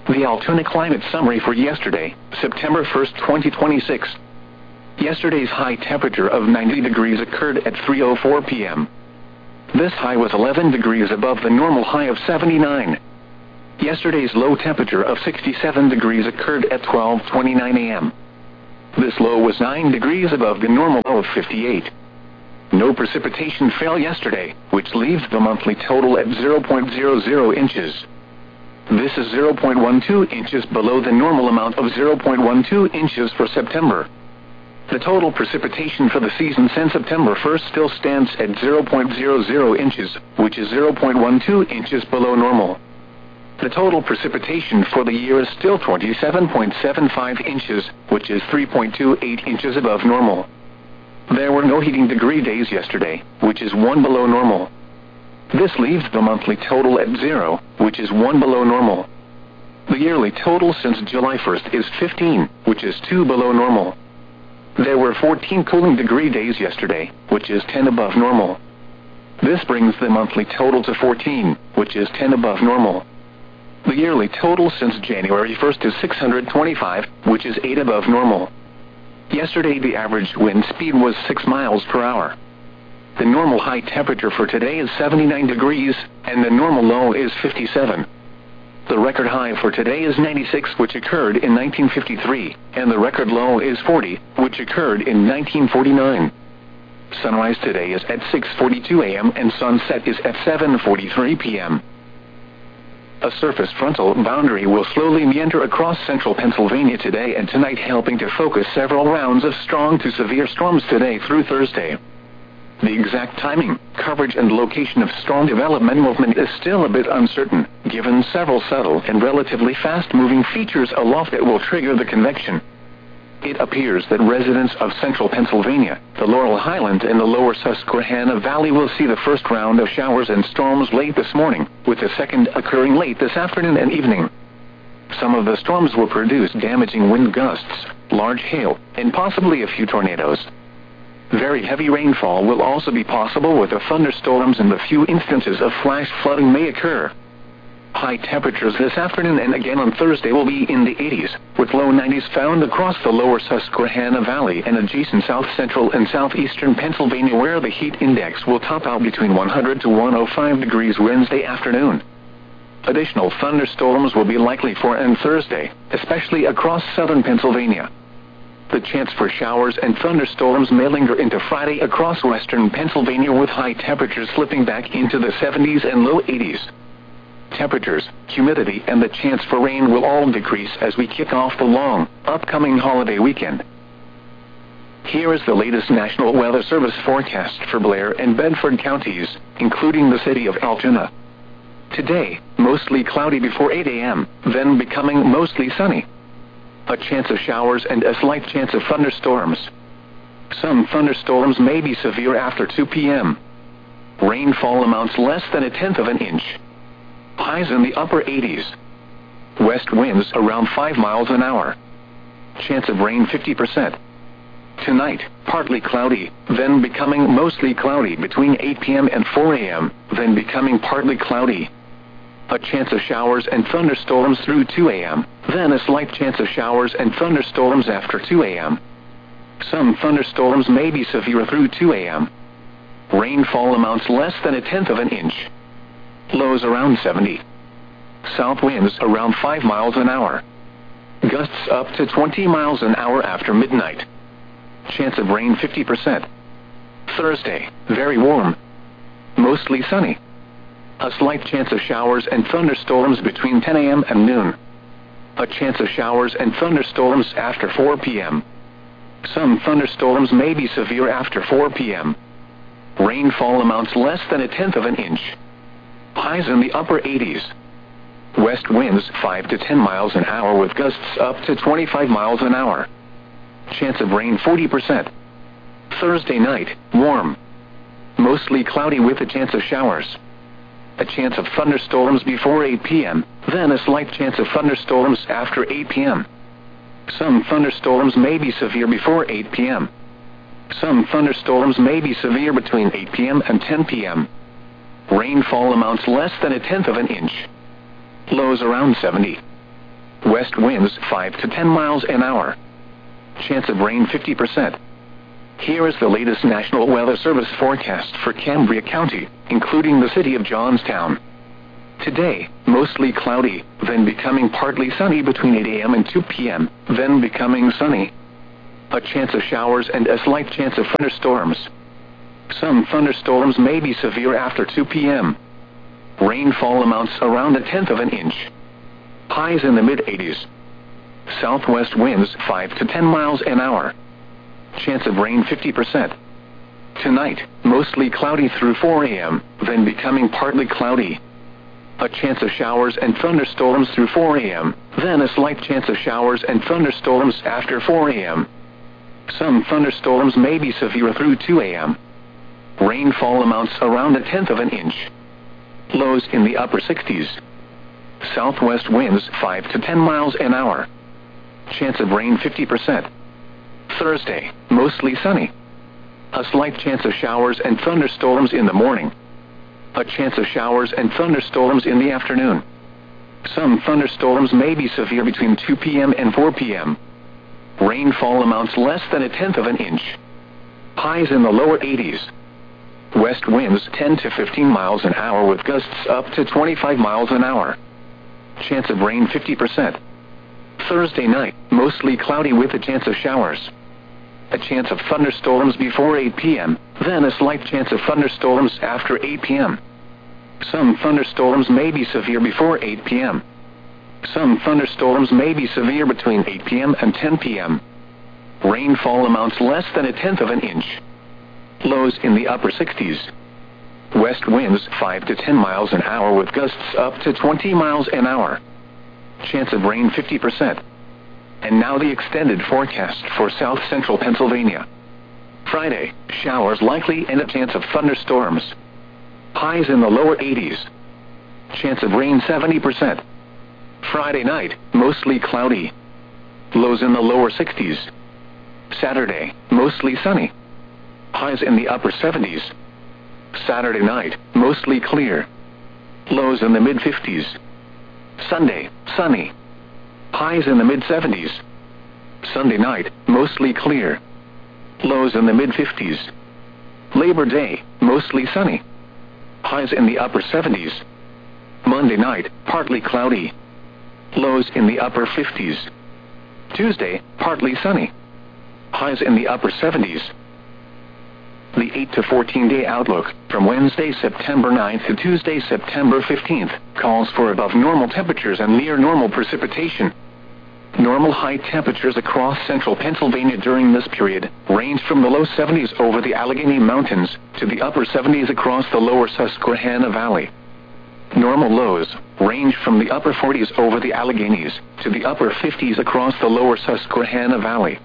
The Altoona Climate Summary for yesterday, September 1st, 2026. Yesterday's high temperature of 90 degrees occurred at 3:04 p.m. This high was 11 degrees above the normal high of 79. Yesterday's low temperature of 67 degrees occurred at 12:29 a.m. This low was 9 degrees above the normal low of 58. No precipitation fell yesterday, which leaves the monthly total at 0.00 inches. This is 0.12 inches below the normal amount of 0.12 inches for September. The total precipitation for the season since September 1st still stands at 0.00 inches, which is 0.12 inches below normal. The total precipitation for the year is still 27.75 inches, which is 3.28 inches above normal. There were no heating degree days yesterday, which is 1 below normal. This leaves the monthly total at 0, which is 1 below normal. The yearly total since July 1st is 15, which is 2 below normal. There were 14 cooling degree days yesterday, which is 10 above normal. This brings the monthly total to 14, which is 10 above normal. The yearly total since January 1st is 625, which is 8 above normal. Yesterday the average wind speed was 6 miles per hour. The normal high temperature for today is 79 degrees, and the normal low is 57. The record high for today is 96, which occurred in 1953, and the record low is 40, which occurred in 1949. Sunrise today is at 6:42 a.m. and sunset is at 7:43 p.m. A surface frontal boundary will slowly meander across central Pennsylvania today and tonight, helping to focus several rounds of strong to severe storms today through Thursday. The exact timing, coverage and location of storm development movement is still a bit uncertain, given several subtle and relatively fast-moving features aloft that will trigger the convection. It appears that residents of central Pennsylvania, the Laurel Highlands and the lower Susquehanna Valley will see the first round of showers and storms late this morning, with the second occurring late this afternoon and evening. Some of the storms will produce damaging wind gusts, large hail, and possibly a few tornadoes. Very heavy rainfall will also be possible with the thunderstorms, and a few instances of flash flooding may occur. High temperatures this afternoon and again on Thursday will be in the 80s, with low 90s found across the lower Susquehanna Valley and adjacent south-central and southeastern Pennsylvania, where the heat index will top out between 100 to 105 degrees Wednesday afternoon. Additional thunderstorms will be likely for Thursday, especially across southern Pennsylvania. The chance for showers and thunderstorms may linger into Friday across western Pennsylvania, with high temperatures slipping back into the 70s and low 80s. Temperatures, humidity and the chance for rain will all decrease as we kick off the long, upcoming holiday weekend. Here is the latest National Weather Service forecast for Blair and Bedford counties, including the city of Altoona. Today, mostly cloudy before 8 a.m., then becoming mostly sunny. A chance of showers and a slight chance of thunderstorms. Some thunderstorms may be severe after 2 p.m. Rainfall amounts less than 1/10 of an inch. Highs in the upper 80s. West winds around 5 miles an hour. Chance of rain 50%. Tonight, partly cloudy, then becoming mostly cloudy between 8 p.m. and 4 a.m., then becoming partly cloudy. A chance of showers and thunderstorms through 2 a.m., then a slight chance of showers and thunderstorms after 2 a.m. Some thunderstorms may be severe through 2 a.m. Rainfall amounts less than 1/10 of an inch. Lows around 70. South winds around 5 miles an hour. Gusts up to 20 miles an hour after midnight. Chance of rain 50%. Thursday, very warm. Mostly sunny. A slight chance of showers and thunderstorms between 10 a.m. and noon. A chance of showers and thunderstorms after 4 p.m. Some thunderstorms may be severe after 4 p.m. Rainfall amounts less than 1/10 of an inch. Highs in the upper 80s. West winds 5 to 10 miles an hour with gusts up to 25 miles an hour. Chance of rain 40%. Thursday night, warm. Mostly cloudy with a chance of showers. A chance of thunderstorms before 8 p.m., then a slight chance of thunderstorms after 8 p.m. Some thunderstorms may be severe before 8 p.m. Some thunderstorms may be severe between 8 p.m. and 10 p.m. Rainfall amounts less than 1/10 of an inch. Lows around 70. west winds 5 to 10 miles an hour. Chance of rain 50%. Here is the latest National Weather Service forecast for Cambria County, including the city of Johnstown. Today, mostly cloudy, then becoming partly sunny between 8 a.m. and 2 p.m., then becoming sunny. A chance of showers and a slight chance of thunderstorms. Some thunderstorms may be severe after 2 p.m. Rainfall amounts around 1/10 of an inch. Highs in the mid-80s. Southwest winds 5 to 10 miles an hour. Chance of rain 50%. Tonight, mostly cloudy through 4 a.m., then becoming partly cloudy. A chance of showers and thunderstorms through 4 a.m., then a slight chance of showers and thunderstorms after 4 a.m. Some thunderstorms may be severe through 2 a.m. Rainfall amounts around 1/10 of an inch. Lows in the upper 60s. Southwest winds 5 to 10 miles an hour. Chance of rain 50%. Thursday, mostly sunny. A slight chance of showers and thunderstorms in the morning. A chance of showers and thunderstorms in the afternoon. Some thunderstorms may be severe between 2 p.m. and 4 p.m. Rainfall amounts less than 1/10 of an inch. Highs in the lower 80s. West winds 10 to 15 miles an hour with gusts up to 25 miles an hour. Chance of rain 50%. Thursday night, mostly cloudy with a chance of showers. A chance of thunderstorms before 8 p.m., then a slight chance of thunderstorms after 8 p.m. Some thunderstorms may be severe before 8 p.m. Some thunderstorms may be severe between 8 p.m. and 10 p.m. Rainfall amounts less than 1/10 of an inch. Lows in the upper 60s. West winds 5 to 10 miles an hour with gusts up to 20 miles an hour. Chance of rain 50%. And now the extended forecast for south central Pennsylvania. Friday, showers likely and a chance of thunderstorms. Highs in the lower 80s. Chance of rain 70%. Friday night, mostly cloudy. Lows in the lower 60s. Saturday, mostly sunny. Highs in the upper 70s. Saturday night, mostly clear. Lows in the mid-50s. Sunday, sunny. Highs in the mid-70s. Sunday night, mostly clear. Lows in the mid-50s. Labor Day, mostly sunny. Highs in the upper 70s. Monday night, partly cloudy. Lows in the upper 50s. Tuesday, partly sunny. Highs in the upper 70s. The 8 to 14-day outlook, from Wednesday, September 9th to Tuesday, September 15th, calls for above normal temperatures and near normal precipitation. Normal high temperatures across central Pennsylvania during this period range from the low 70s over the Allegheny Mountains to the upper 70s across the lower Susquehanna Valley. Normal lows range from the upper 40s over the Alleghenies to the upper 50s across the lower Susquehanna Valley.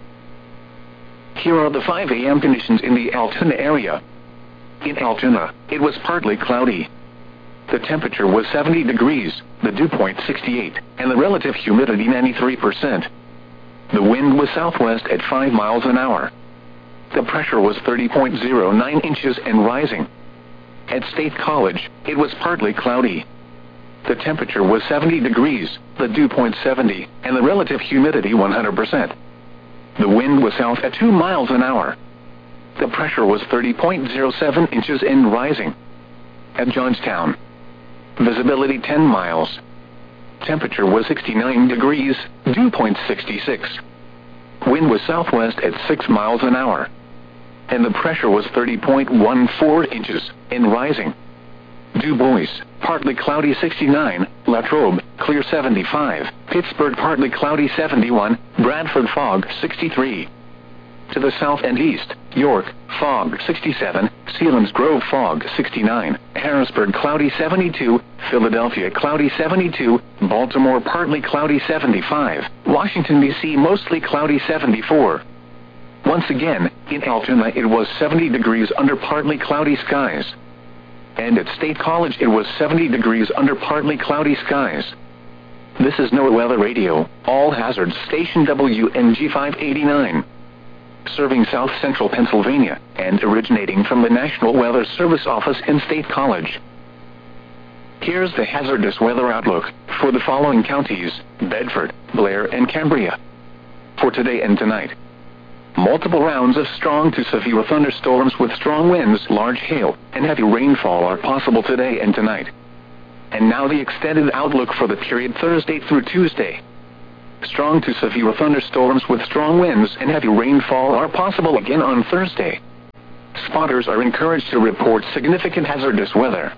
Here are the 5 a.m. conditions in the Altoona area. In Altoona, it was partly cloudy. The temperature was 70 degrees, the dew point 68, and the relative humidity 93%. The wind was southwest at 5 miles an hour. The pressure was 30.09 inches and rising. At State College, it was partly cloudy. The temperature was 70 degrees, the dew point 70, and the relative humidity 100%. The wind was south at 2 miles an hour. The pressure was 30.07 inches and rising. At Johnstown, visibility 10 miles. Temperature was 69 degrees, dew point 66. Wind was southwest at 6 miles an hour. And the pressure was 30.14 inches and rising. Du Bois, partly cloudy 69, Latrobe, clear 75, Pittsburgh partly cloudy 71, Bradford fog 63. To the south and east, York, fog 67, Selinsgrove fog 69, Harrisburg cloudy 72, Philadelphia cloudy 72, Baltimore partly cloudy 75, Washington, D.C. mostly cloudy 74. Once again, in Altoona it was 70 degrees under partly cloudy skies. And at State College it was 70 degrees under partly cloudy skies. This is NOAA Weather Radio, all hazards station WNG 589. Serving south central Pennsylvania, and originating from the National Weather Service office in State College. Here's the hazardous weather outlook for the following counties: Bedford, Blair, and Cambria. For today and tonight, multiple rounds of strong to severe thunderstorms with strong winds, large hail, and heavy rainfall are possible today and tonight. And now the extended outlook for the period Thursday through Tuesday. Strong to severe thunderstorms with strong winds and heavy rainfall are possible again on Thursday. Spotters are encouraged to report significant hazardous weather.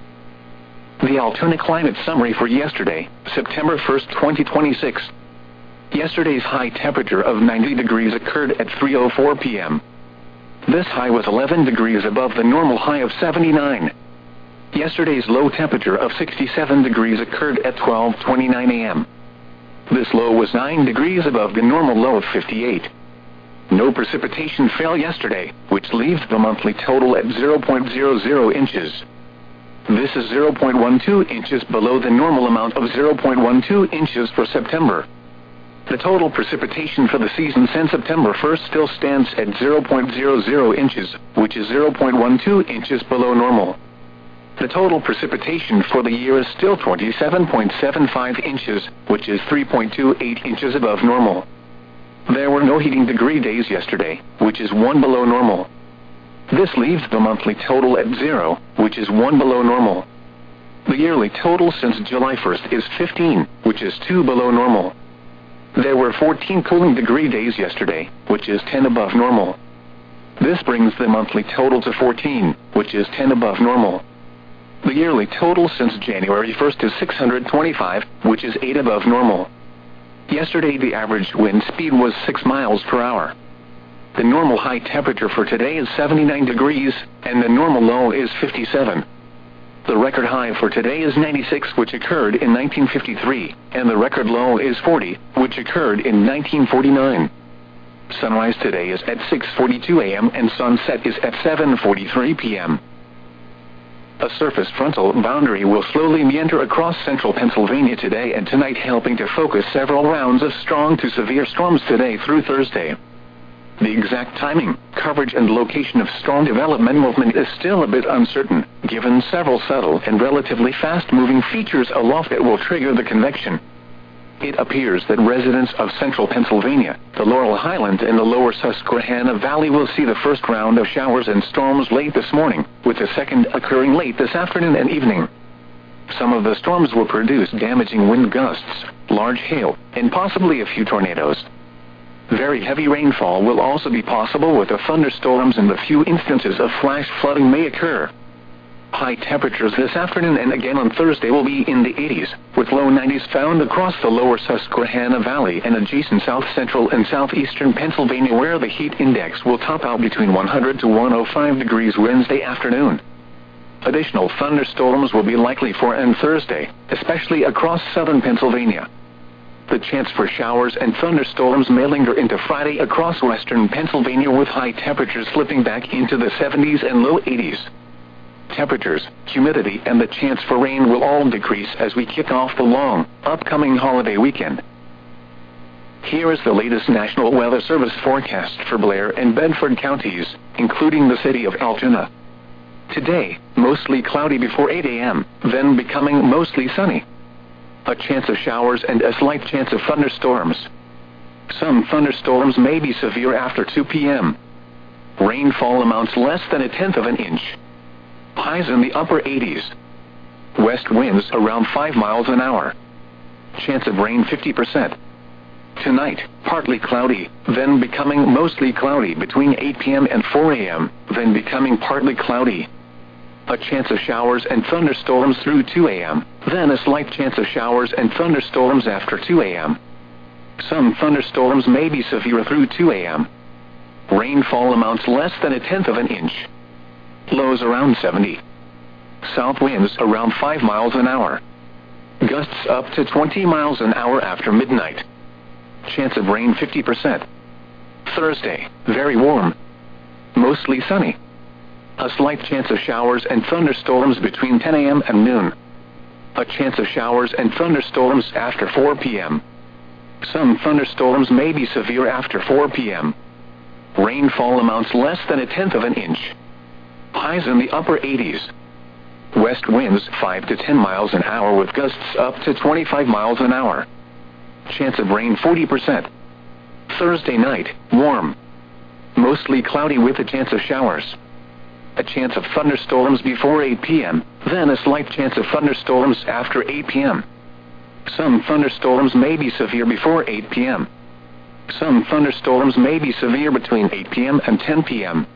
The Altoona climate summary for yesterday, September 1st, 2026. Yesterday's high temperature of 90 degrees occurred at 3:04 p.m. This high was 11 degrees above the normal high of 79. Yesterday's low temperature of 67 degrees occurred at 12:29 a.m. This low was 9 degrees above the normal low of 58. No precipitation fell yesterday, which leaves the monthly total at 0.00 inches. This is 0.12 inches below the normal amount of 0.12 inches for September. The total precipitation for the season since September 1st still stands at 0.00 inches, which is 0.12 inches below normal. The total precipitation for the year is still 27.75 inches, which is 3.28 inches above normal. There were no heating degree days yesterday, which is 1 below normal. This leaves the monthly total at 0, which is 1 below normal. The yearly total since July 1st is 15, which is 2 below normal. There were 14 cooling degree days yesterday, which is 10 above normal. This brings the monthly total to 14, which is 10 above normal. The yearly total since January 1st is 625, which is 8 above normal. Yesterday the average wind speed was 6 miles per hour. The normal high temperature for today is 79 degrees, and the normal low is 57. The record high for today is 96, which occurred in 1953, and the record low is 40, which occurred in 1949. Sunrise today is at 6:42 a.m. and sunset is at 7:43 p.m. A surface frontal boundary will slowly meander across central Pennsylvania today and tonight, helping to focus several rounds of strong to severe storms today through Thursday. The exact timing, coverage, and location of storm development movement is still a bit uncertain, given several subtle and relatively fast-moving features aloft that will trigger the convection. It appears that residents of central Pennsylvania, the Laurel Highlands, and the lower Susquehanna Valley will see the first round of showers and storms late this morning, with the second occurring late this afternoon and evening. Some of the storms will produce damaging wind gusts, large hail, and possibly a few tornadoes. Very heavy rainfall will also be possible with the thunderstorms, and a few instances of flash flooding may occur. High temperatures this afternoon and again on Thursday will be in the 80s, with low 90s found across the lower Susquehanna Valley and adjacent south-central and southeastern Pennsylvania, where the heat index will top out between 100 to 105 degrees Wednesday afternoon. Additional thunderstorms will be likely for Thursday, especially across southern Pennsylvania. The chance for showers and thunderstorms may linger into Friday across western Pennsylvania, with high temperatures slipping back into the 70s and low 80s. Temperatures, humidity, and the chance for rain will all decrease as we kick off the long, upcoming holiday weekend. Here is the latest National Weather Service forecast for Blair and Bedford counties, including the city of Altoona. Today, mostly cloudy before 8 a.m., then becoming mostly sunny. A chance of showers and a slight chance of thunderstorms. Some thunderstorms may be severe after 2 p.m. Rainfall amounts less than 1/10 of an inch. Highs in the upper 80s. West winds around 5 miles an hour. Chance of rain 50%. Tonight, partly cloudy, then becoming mostly cloudy between 8 p.m. and 4 a.m., then becoming partly cloudy. A chance of showers and thunderstorms through 2 a.m., then a slight chance of showers and thunderstorms after 2 a.m. Some thunderstorms may be severe through 2 a.m. Rainfall amounts less than 1/10 of an inch. Lows around 70. South winds around 5 miles an hour. Gusts up to 20 miles an hour after midnight. Chance of rain 50%. Thursday, very warm. Mostly sunny. A slight chance of showers and thunderstorms between 10 a.m. and noon. A chance of showers and thunderstorms after 4 p.m. Some thunderstorms may be severe after 4 p.m. Rainfall amounts less than 1/10 of an inch. Highs in the upper 80s. West winds 5 to 10 miles an hour with gusts up to 25 miles an hour. Chance of rain 40%. Thursday night, warm. Mostly cloudy with a chance of showers. A chance of thunderstorms before 8 p.m., then a slight chance of thunderstorms after 8 p.m. Some thunderstorms may be severe before 8 p.m. Some thunderstorms may be severe between 8 p.m. and 10 p.m.